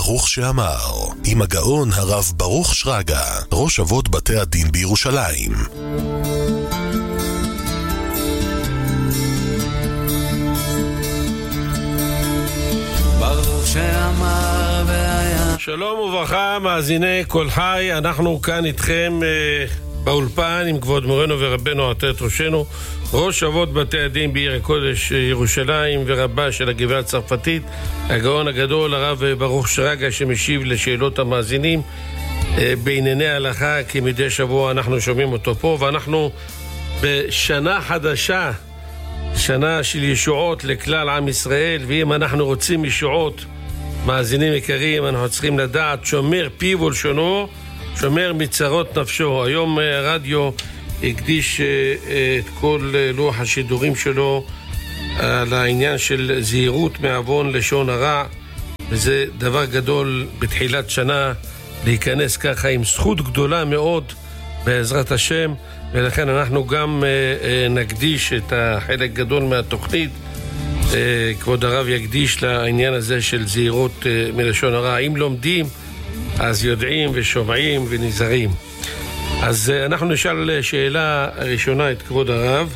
ברוך שאמר, עם הגאון הרב ברוך שרגא, ראש אבות בתי הדין בירושלים. ברוך שאמר והיה. שלום וברכה, מאזיני כל חי, אנחנו כאן איתכם באולפן עם כבוד מורנו ורבנו עטרת ראשנו, ראש אבות בתי הדין בעיר הקודש ירושלים ורבה של הגבעה הצרפתית, הגאון הגדול הרב ברוך שרגא, שמשיב לשאלות המאזינים בענייני הלכה, כי מדי שבוע אנחנו שומעים אותו פה, ואנחנו בשנה חדשה, שנה של ישועות לכלל עם ישראל. ואם אנחנו רוצים ישועות, מאזינים יקרים, אנחנו צריכים לדעת שומר פיו ולשונו, שומר מצרות נפשו. היום הרדיו הקדיש את כל לוח השידורים שלו על העניין של זהירות מעוון לשון הרע, וזה דבר גדול בתחילת שנה להיכנס ככה עם זכות גדולה מאוד בעזרת השם, ולכן אנחנו גם נקדיש את החלק גדול מהתוכנית, כבוד הרב יקדיש לעניין הזה של זהירות מלשון הרע. אם לומדים אז יודעים ושומעים ונזהרים. אז אנחנו נשאל שאלה הראשונה את כבוד הרב,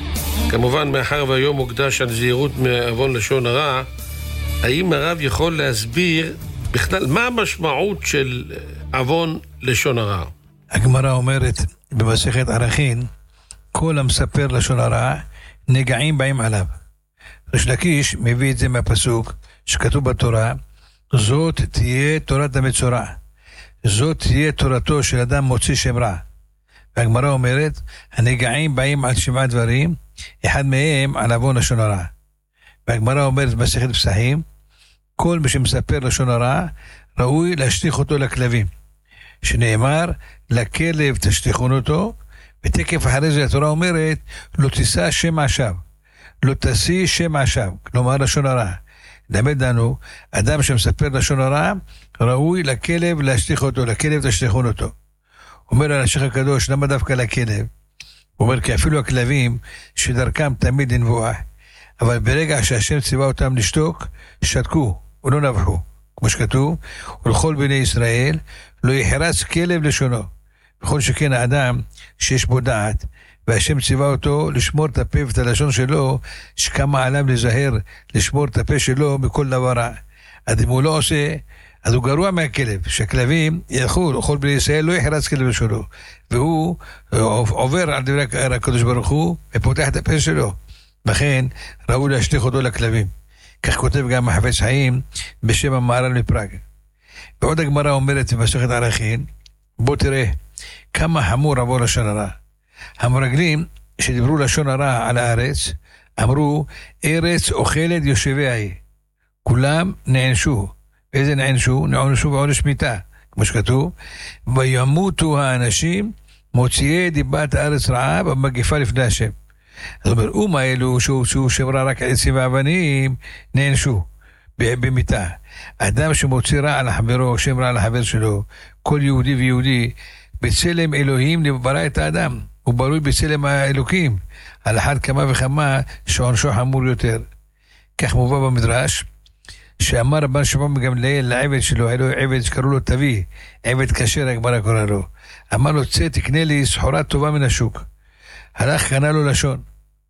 כמובן מאחר והיום מוקדש על זהירות מעוון לשון הרע, האם הרב יכול להסביר בכלל מה המשמעות של עוון לשון הרע? הגמרא אומרת במסכת ערכין, כל המספר לשון הרע נגעים בהם עליו. ריש לקיש מביא את זה מהפסוק שכתוב בתורה, זאת תהיה תורת המצורע, זאת תהיה תורתו של אדם מוציא שם רע. והגמרא אומרת, הנגעים באים על 7 דברים, אחד מהם על עוון לשון הרע. והגמרא אומרת במסכת פסחים, כל מי שמספר לשון הרע ראוי להשליך אותו לכלבים, שנאמר לכלב תשליכון אותו, ותקף אחרי זה התורה אומרת לא תישא שם עשיו, לא תשיא שם עשיו, כלומר לשון הרע. למד לנו, אדם שמספר לשון הרע ראוי לכלב להשליך אותו, לכלב תשליכון אותו. אומר על השייך הקדוש, למה דווקא לכלב? הוא אומר כי אפילו הכלבים שדרכם תמיד לנבוח, אבל ברגע שהשם ציווה אותם לשתוק, שתקו ולא נבחו, כמו שכתוב, ולכל בני ישראל לא יחרץ כלב לשונו. בכל שכן האדם שיש בו דעת, והשם ציווה אותו לשמור את הפה ואת הלשון שלו, שכמה עליו לזהר לשמור את הפה שלו מכל דבר רע. אז אם הוא לא עושה, אז הוא גרוע מהכלב, שהכלבים ילכו, לכל בני ישראל לא יחרץ כלב לשונו, והוא עובר על דברי הקדוש ברוך הוא ופותח את הפה שלו. לכן ראוי להשליך אותו לכלבים. כך כותב גם החפץ חיים בשם המהר"ל מפראג. ועוד הגמרא אומרת במסכת ערכין, בוא תראה כמה חמור עוון לשון הרע. המרגלים שדיברו לשון הרע על הארץ אמרו, ארץ אוכלת יושביה היא, כולם נענשו. ואיזה נענשו? נענשו בעונש מיתה, כמו שכתוב, וימותו האנשים מוציאי דיבת הארץ רעה במגפה לפני השם. זאת אומרת, האלו שהוציאו שם רע רק עצים ואבנים נענשו במיתה. אדם שמוציא רע על חברו, שם רע על החבר שלו, כל יהודי ויהודי בצלם אלוהים ברא את האדם, הוא ברוי בצלם האלוקים, על אחת כמה וכמה שעונשו חמור יותר. כך מובא במדרש שאמר רבן שמעון בן גמליאל לעבד שלו, היה לו עבד שקראו לו תביא, עבד כשר הגמרא קורא לו, אמר לו צא תקנה לי סחורה טובה מן השוק. הלך קנה לו לשון,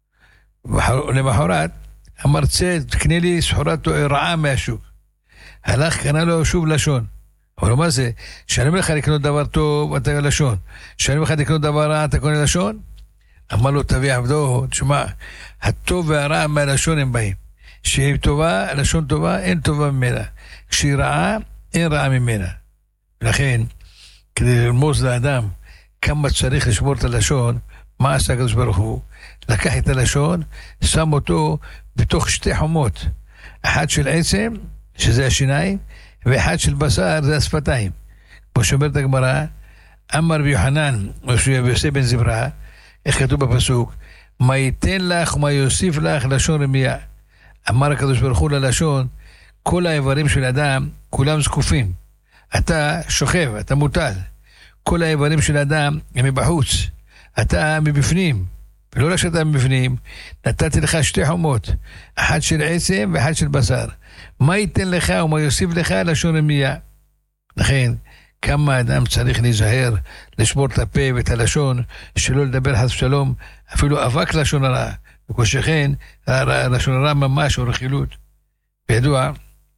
למחרת אמר צא תקנה לי סחורה רעה מהשוק. הלך קנה לו שוב לשון. אבל מה זה? שאני אומר לך לקנות דבר טוב אתה קונה לשון, שאני אומר לך לקנות דבר רע אתה קונה לשון? אמר לו תביא עבדו, תשמע, הטוב והרע מהלשון הם באים, שהיא טובה, לשון טובה אין טובה ממנה, כשהיא רעה אין רעה ממנה. ולכן כדי לרמוז לאדם כמה צריך לשמור את הלשון, מה עשה הקדוש ברוך הוא? לקח את הלשון, שם אותו בתוך 2 חומות, אחת של עצם שזה השיניים, ואחד של בשר זה השפתיים. כמו שאומרת הגמרא, אמר ביוחנן ויוסף בן זברה, איך כתוב בפסוק, מה ייתן לך ומה יוסיף לך לשון רמיה. אמר הקדוש ברוך הוא ללשון, כל האיברים של אדם כולם זקופים, אתה שוכב, אתה מוטל. כל האיברים של אדם הם מבחוץ, אתה מבפנים, ולא רק שאתה מבפנים, נתתי לך 2 חומות, אחת של עצם ואחת של בשר. מה ייתן לך ומה יוסיף לך לשון רמייה. לכן, כמה אדם צריך להיזהר, לשבור את הפה ואת הלשון, שלא לדבר חס ושלום, אפילו אבק לשון הרע. וכל שכן, לשון הרע ממש או רכילות. וידוע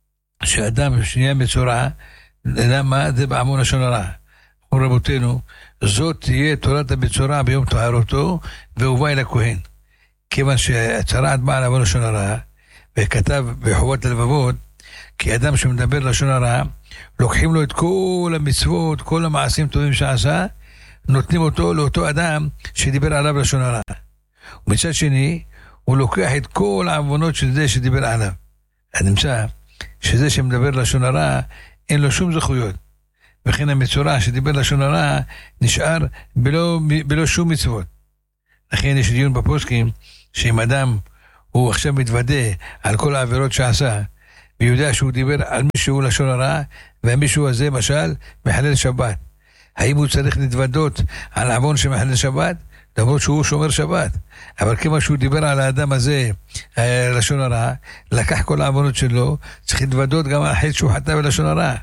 שאדם שנהיה מצורע, למה? זה בעמון לשון הרע. רבותינו, זאת תהיה תורת הבצורה ביום טהרתו, והובא אל הכהן. כיוון שהצרעת באה לעמון לשון הרע, וכתב בחובת הלבבות, כי אדם שמדבר לשון הרע, לוקחים לו את כל המצוות, כל המעשים טובים שעשה, נותנים אותו לאותו אדם שדיבר עליו לשון הרע. ומצד שני, הוא לוקח את כל העוונות של זה שדיבר עליו. אז נמצא שזה שמדבר לשון הרע, אין לו שום זכויות. וכן המצורע שדיבר לשון הרע, נשאר בלא שום מצוות. לכן יש דיון בפוסקים, שאם אדם הוא עכשיו מתוודה על כל העבירות שעשה, ויודע שהוא דיבר על מישהו לשון הרע, והמישהו הזה, משל, מחלל שבת. האם הוא צריך להתוודות על עוון שמחלל שבת? למרות שהוא שומר שבת. אבל כמה שהוא דיבר על האדם הזה, לשון הרע, לקח כל העוונות שלו, צריך להתוודות גם על חטא שהוא חטא בלשון הרע.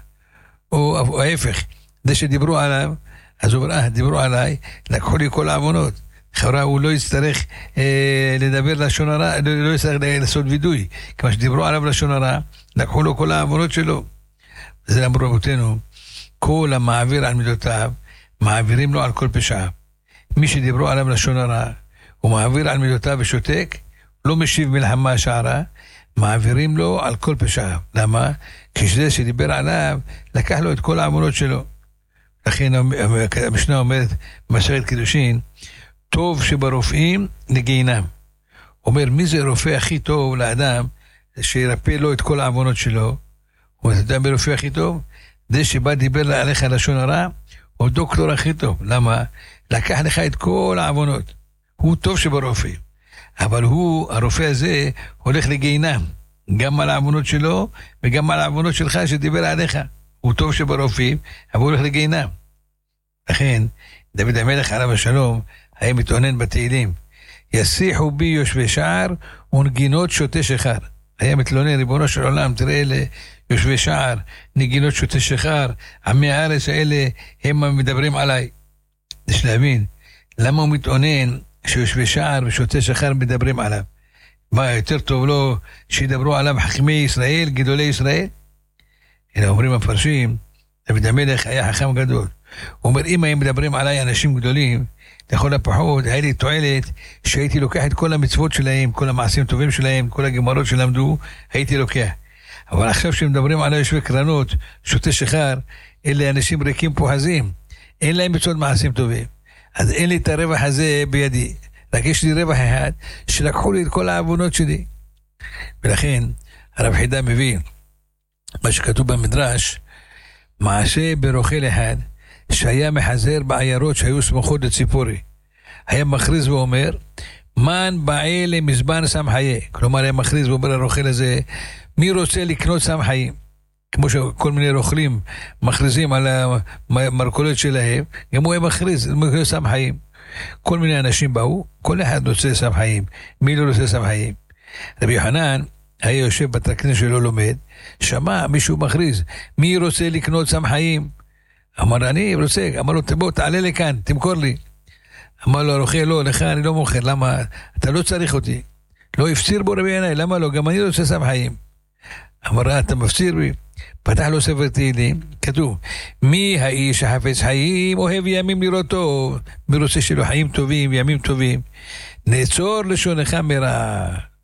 או ההפך, זה שדיברו עליו, אז הוא אומר, דיברו עליי, לקחו לי כל העוונות. חברה, הוא לא יצטרך לדבר לשון הרע, לא יצטרך לעשות וידוי. כמו שדיברו עליו לשון הרע, לקחו לו כל העוונות שלו. זה אמרו רבותינו, כל המעביר על מידותיו, מעבירים לו על כל פשעיו. מי שדיברו עליו לשון הרע, הוא מעביר על מידותיו ושותק, לא משיב מלחמה שערה, מעבירים לו על כל פשעיו. למה? כשזה שדיבר עליו, לקח לו את כל העוונות שלו. לכן המשנה אומרת, במסכת קידושין, טוב שברופאים לגיהינם. אומר, מי זה רופא הכי טוב לאדם, שירפא לו את כל העוונות שלו? הוא אומר, אתה יודע ברופא הכי טוב? זה שבא דיבר עליך לשון הרע, הוא דוקטור הכי טוב. למה? לקח לך את כל העוונות. הוא טוב שברופאים. אבל הוא, הרופא הזה, הולך לגיהינם. גם על העוונות שלו, וגם על העוונות שלך שדיבר עליך. הוא טוב שברופאים, אבל הוא הולך לגיהינם. לכן, דוד המלך עליו השלום, היה מתעונן בתהילים, יסיחו בי יושבי שער ונגינות שוטי שחר. היה מתלונן, ריבונו של עולם, תראה אלה יושבי שער, נגינות שוטי שחר, עמי הארץ האלה הם מדברים עליי. יש להבין, למה הוא מתעונן שיושבי שער ושוטי שחר מדברים עליו? מה יותר טוב לו שידברו עליו חכמי ישראל, גדולי ישראל? הנה אומרים המפרשים, דוד המלך היה חכם גדול. הוא אומר, אם הם מדברים עליי אנשים גדולים, לכל הפחות, היה לי תועלת שהייתי לוקח את כל המצוות שלהם, כל המעשים טובים שלהם, כל הגמרות שלמדו, הייתי לוקח. אבל עכשיו שמדברים עליי יושבי קרנות, שוטי שחר, אלה אנשים ריקים פוחזים, אין להם מצוות מעשים טובים. אז אין לי את הרווח הזה בידי. רק יש לי רווח אחד, שלקחו לי את כל העוונות שלי. ולכן, הרב חידה מביא, מה שכתוב במדרש, מעשה ברוכל אחד, שהיה מחזר בעיירות שהיו סמוכות לציפורי. היה מכריז ואומר, מן באה למזבן סם חיי. כלומר, היה מכריז ואומר לרוכל הזה, מי רוצה לקנות סם חיים? כמו שכל מיני רוכלים מכריזים על המרכולות שלהם, גם הוא היה מכריז, סם חיים. כל מיני אנשים באו, כל אחד רוצה סם חיים. מי לא רוצה סם חיים? רבי יוחנן היה יושב בתקנון שלו לומד, שמע מישהו מכריז, מי רוצה לקנות סם חיים? אמר, אני רוצה. אמר לו, בוא, תעלה לכאן, תמכור לי. אמר לו, הרוכל, לא, לך אני לא מוכר. למה? אתה לא צריך אותי. לא הפציר בו רבי ינאי. למה לא? גם אני רוצה סם חיים. אמר, אתה מפציר בי. פתח לו ספר תהילים, כתוב, מי האיש החפץ חיים אוהב ימים לראותו, מי רוצה שלו חיים טובים, ימים טובים, נעצור לשונך מרע.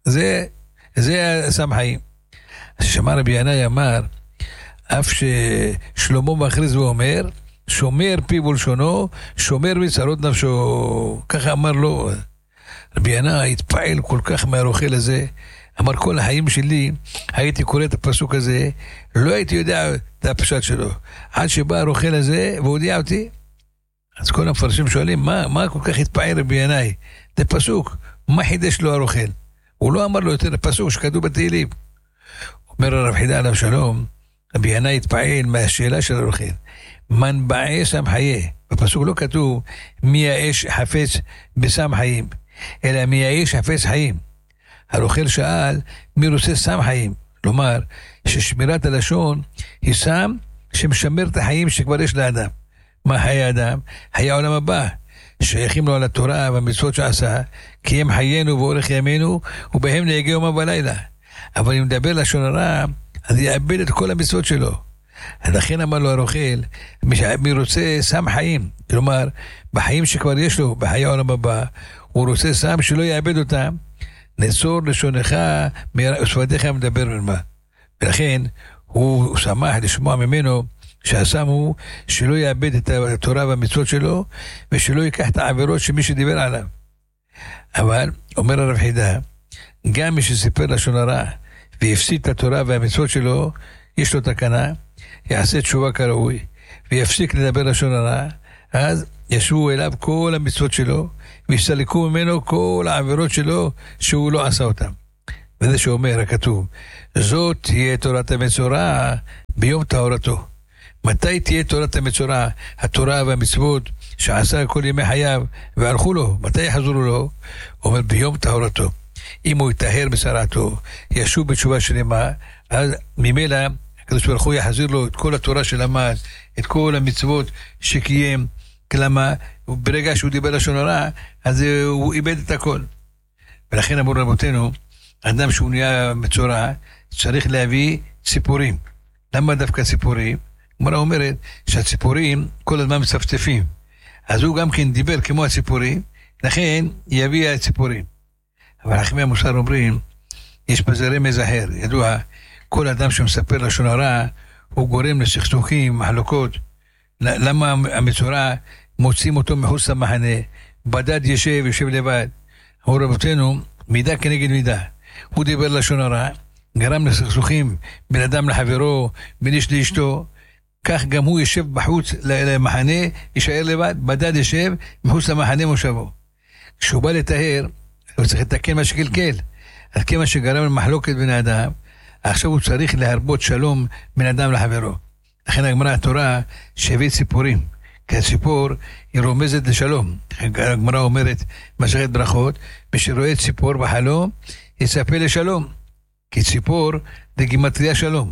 זה סם חיים. אז שמע רבי ינאי אמר, אף ששלמה מכריז ואומר, שומר פיו ולשונו, שומר מצרות נפשו. ככה אמר לו. רבי ינאי התפעל כל כך מהרוכל הזה. אמר, כל החיים שלי הייתי קורא את הפסוק הזה, לא הייתי יודע את הפשט שלו. עד שבא הרוכל הזה והודיע אותי. אז כל המפרשים שואלים, מה כל כך התפעל רבי ינאי? זה פסוק, מה חידש לו הרוכל? הוא לא אמר לו יותר הפסוק שכתוב בתהילים. אומר הרב חידה עליו שלום, רבי ינאי התפעל מהשאלה של הרוכל. מן באה סם חיי. בפסוק לא כתוב מי האש חפץ בסם חיים, אלא מי האש חפץ חיים. הרוכל שאל מי רוצה סם חיים, כלומר, ששמירת הלשון היא שם שמשמר את החיים שכבר יש לאדם. מה חיי האדם? חיי העולם הבא, שייכים לו על התורה והמצוות שעשה, כי הם חיינו ואורך ימינו, ובהם נהגה יומם ולילה. אבל אם מדבר לשון הרע, אז יאבד את כל המצוות שלו. לכן אמר לו הרוכל, מי רוצה שם חיים, כלומר, בחיים שכבר יש לו, בחיי העולם הבא, הוא רוצה שם שלא יאבד אותם, נצור לשונך ושפתיך מדבר מלמה. ולכן הוא שמח לשמוע ממנו שהשם הוא שלא יאבד את התורה והמצוות שלו, ושלא ייקח את העבירות שמי שדיבר עליו. אבל, אומר הרב חידה, גם מי שסיפר לשון הרע ויפסיד את התורה והמצוות שלו, יש לו תקנה, יעשה תשובה כראוי, ויפסיק לדבר לשון הרע, אז ישבו אליו כל המצוות שלו, ויסתלקו ממנו כל העבירות שלו שהוא לא עשה אותם. וזה שאומר הכתוב, זאת תהיה תורת המצורע ביום טהרתו. מתי תהיה תורת המצורע, התורה והמצוות שעשה כל ימי חייו והלכו לו, מתי יחזרו לו? אומר ביום טהרתו. אם הוא יטהר בשרעתו, ישוב בתשובה שלמה, אז ממילא הקדוש ברוך הוא יחזיר לו את כל התורה שלמד, את כל המצוות שקיים. למה? ברגע שהוא דיבר לשון הרע, אז הוא איבד את הכל. ולכן אמרו רבותינו, אדם שהוא נהיה מצורע, צריך להביא ציפורים. למה דווקא ציפורים? גמרא אומרת שהציפורים כל הזמן מצפצפים. אז הוא גם כן דיבר כמו הציפורים, לכן יביא הציפורים. אבל חכמי המוסר אומרים, יש בזה רמז אחר. ידוע, כל אדם שמספר לשון הרע, הוא גורם לסכסוכים, מחלוקות. למה המצורע מוצאים אותו מחוץ למחנה, בדד יושב לבד. הוא רבותינו, מידה כנגד מידה. הוא דיבר לשון הרע, גרם לסכסוכים בין אדם לחברו, בין איש לאשתו, כך גם הוא יושב בחוץ למחנה, יישאר לבד, בדד יושב מחוץ למחנה מושבו. כשהוא בא לטהר, הוא צריך לתקן מה שקלקל. אז כמה שגרם למחלוקת בין האדם, עכשיו הוא צריך להרבות שלום בין אדם לחברו. לכן הגמרא התורה שהביא ציפורים, כי הציפור היא רומזת לשלום. הגמרא אומרת מסכת ברכות, מי שרואה ציפור בחלום יצפה לשלום, כי ציפור זה גימטריה שלום.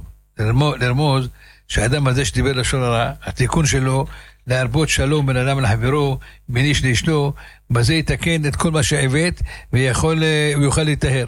לרמוז שהאדם הזה שדיבר לשון הרע, התיקון שלו להרבות שלום בין אדם לחברו, בין איש לאשתו, בזה יתקן את כל מה שעבד ויוכל להתאר.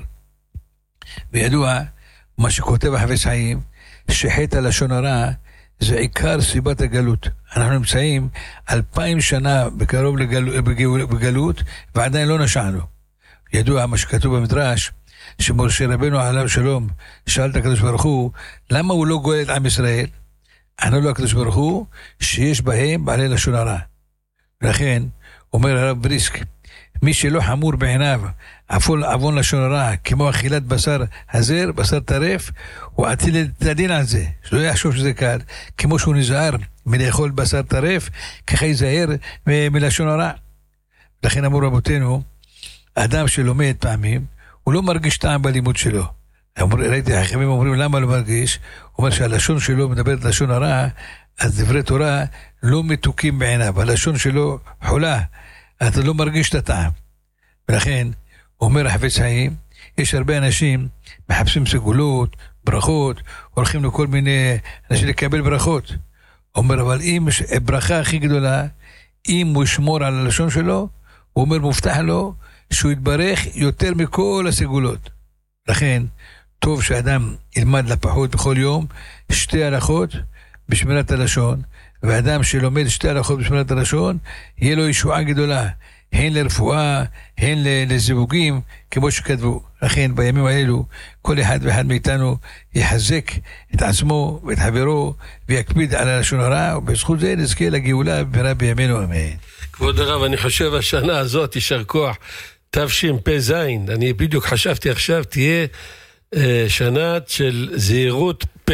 וידוע מה שכותב החפץ חיים, שחטא לשון הרע זה עיקר סיבת הגלות. אנחנו נמצאים 2000 שנה בקרוב בגלות, ועדיין לא נשענו. ידוע מה שכתוב במדרש, שמשה רבנו עליו שלום שאל את הקדוש ברוך הוא, למה הוא לא גואל את עם ישראל? ענה לו הקדוש ברוך הוא, שיש בהם בעלי לשון הרע. ולכן אומר הרב בריסק, מי שלא חמור בעיניו עוון לשון הרע, כמו אכילת בשר הזר, בשר טרף, הוא עתיד לדין על זה, שלא יחשוב שזה קל, כמו שהוא נזהר מלאכול בשר טרף, ככה יזהר מלשון הרע. לכן אמרו רבותינו, אדם שלומד פעמים, הוא לא מרגיש טעם בלימוד שלו. ראיתי, החכמים אומרים, למה לא מרגיש? הוא אומר שהלשון שלו מדברת לשון הרע, אז דברי תורה לא מתוקים בעיניו, הלשון שלו חולה, אתה לא מרגיש את הטעם. ולכן, אומר החפץ חיים, יש הרבה אנשים מחפשים סגולות, ברכות, הולכים לכל מיני אנשים לקבל ברכות. אומר, אבל אם ברכה הכי גדולה, אם הוא ישמור על הלשון שלו, הוא אומר, מובטח לו, שהוא יתברך יותר מכל הסגולות. לכן, טוב שאדם ילמד לפחות בכל יום 2 הלכות בשמירת הלשון, ואדם שלומד 2 הלכות בשמירת הלשון, יהיה לו ישועה גדולה, הן לרפואה, הן לזיווגים, כמו שכתבו. לכן, בימים האלו, כל אחד ואחד מאיתנו יחזק את עצמו ואת חברו, ויקפיד על הלשון הרע, ובזכות זה נזכה לגאולה במהרה בימינו, אמן. כבוד הרב, אני חושב השנה הזאת, יישר כוח, תשפ"ז, אני בדיוק חשבתי עכשיו, תהיה שנה של זהירות פה.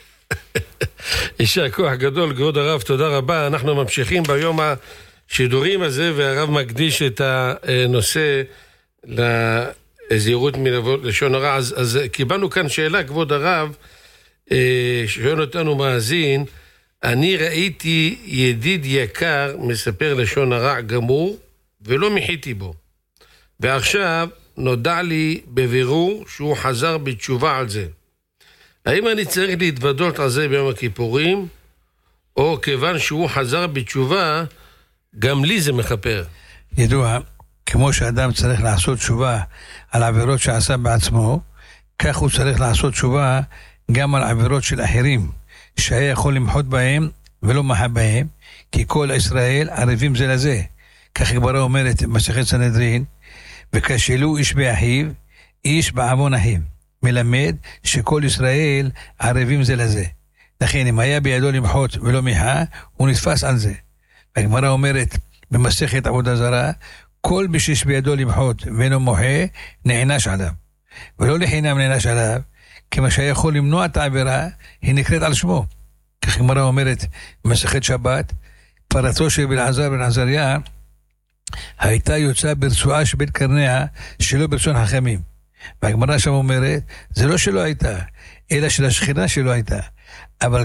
יישר כוח גדול, כבוד הרב, תודה רבה. אנחנו ממשיכים ביום השידורים הזה, והרב מקדיש את הנושא לזהירות מלשון הרע. אז קיבלנו כאן שאלה, כבוד הרב, שואל אותנו מאזין, אני ראיתי ידיד יקר מספר לשון הרע גמור, ולא מחיתי בו. ועכשיו נודע לי בבירור שהוא חזר בתשובה על זה. האם אני צריך להתוודות על זה ביום הכיפורים, או כיוון שהוא חזר בתשובה, גם לי זה מכפר? ידוע, כמו שאדם צריך לעשות תשובה על עבירות שעשה בעצמו, כך הוא צריך לעשות תשובה גם על עבירות של אחרים, שהיה יכול למחות בהם ולא מחה בהם, כי כל ישראל ערבים זה לזה. כך הגמרא אומרת במסכת סנהדרין, וכשלו איש באחיו, איש בעוון אחיו. מלמד שכל ישראל ערבים זה לזה. לכן אם היה בידו למחות ולא מחה, הוא נתפס על זה. והגמרא אומרת במסכת עבודה זרה, כל מי שיש בידו למחות ואינו מוחה, נענש עליו. ולא לחינם נענש עליו, כמה שיכול למנוע את העבירה, היא נקראת על שמו. כך הגמרא אומרת במסכת שבת, פרתו של אלעזר בן עזריה, הייתה יוצאה ברצועה שבין קרניה, שלא ברצון חכמים. והגמרא שם אומרת, זה לא שלא הייתה, אלא של השכינה שלא הייתה.